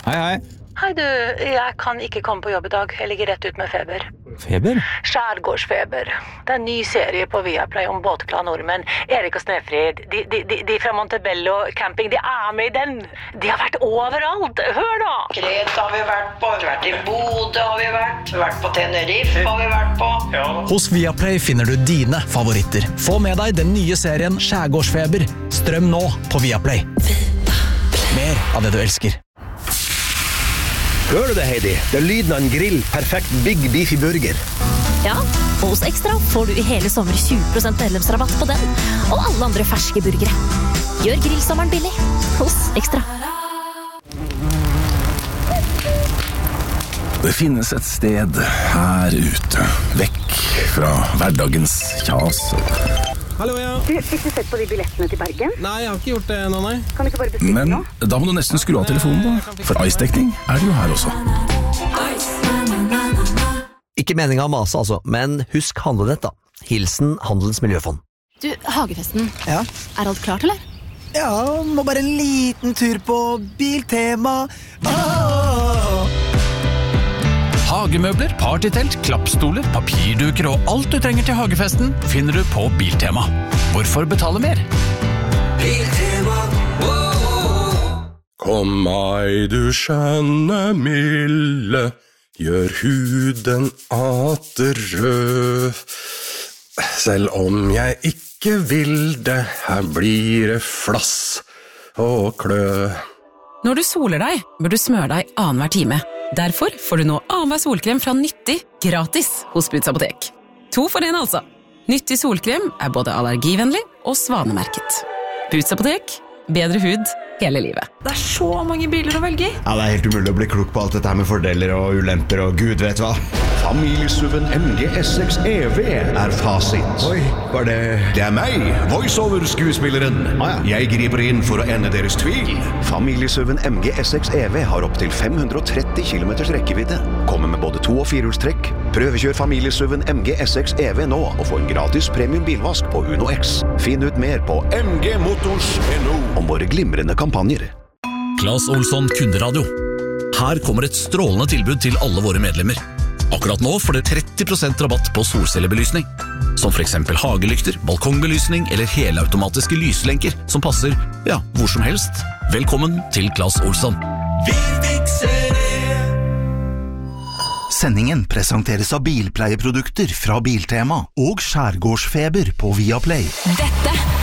Hei, hei. Hei du, jeg kan ikke komme på jobb I dag. Jeg ligger rett ut med feber. Feber? Skjærgårdsfeber. Det en ny serie på Viaplay om båtglade nordmenn. Erik og Snefrid, de fra Montebello camping, de med I den. De har vært overalt. Hør da! Kreta har vi vært på, vi har vært I Bodø har vi vært på Tenerife har vi vært på. Ja. Hos Viaplay finner du dine favoritter. Få med deg den nye serien Skjærgårdsfeber. Strøm nå på Viaplay. Mer av det du elsker. Hører du det, Heidi? Det lyden av en grill. Perfekt Big Beefy Burger. Ja, og hos Extra får du I hele sommer 20% medlemsrabatt på den, og alle andre ferske burgere. Gjør grillsommeren billig hos Extra. Det finnes et sted her ute, vekk fra hverdagens kjas. Hallo, ja. Du, fikk du sett på de billettene til Bergen? Nei, jeg har ikke gjort det ennå, nei. Kan du ikke bare bestille Men nå? da må du nesten skru av telefonen da, for Ice-dekning det jo her også. Ikke meningen å mase altså, men husk handlenett da. Hilsen Handelens Miljøfond. Du, hagefesten. Ja? Alt klart, eller? Ja, må bare en liten tur på Biltema. Hagemøbler, partytelt, klappstoler, papirduker og alt du trenger til hagefesten finner du på Biltema. Hvorfor betale mer? Biltema. Kom meg, du skjønne milde, gjør huden atter rød. Selv om jeg ikke vil det, her blir det flass og klø. Når du soler deg, bør du smøre deg annenhver time. Derfor får du nå annenhver solkrem fra Nyttig gratis hos Boots Apotek. 2 for 1 altså. Nyttig solkrem både allergivennlig og svanemerket. Boots Apotek, bedre hud hele livet. Det så mange biler å velge I. Ja, det helt umulig å bli klok på alt dette her med fordeler og ulemper og gud vet hva. Familiesuven MG S6 EV fasit. Oi, var det... Det meg, voiceover-skuespilleren. Jeg griper inn for å ende deres tvil. Familiesuven MG S6 EV har opp til 530 km rekkevidde. Kommer med både 2- og 4-hjulstrekk. Prøvekjør familiesuven MG S6 EV nå og få en gratis premium bilvask på Uno X. Finn ut mer på mgmotors.no om våre glimrende kampanjer. Claes Olsson Kunderadio. Her kommer et strålende tilbud til alle våre medlemmer. Akkurat nå får dere 30% rabatt på solcellebelysning, som for eksempel hagelykter, balkongbelysning eller helautomatiske lyslenker som passer, ja, hvor som helst. Velkommen til Claes Olsson. Vi fikser det! Sendingen presenteres av bilpleieprodukter fra Biltema og Skjærgårdsfeber på Viaplay. Dette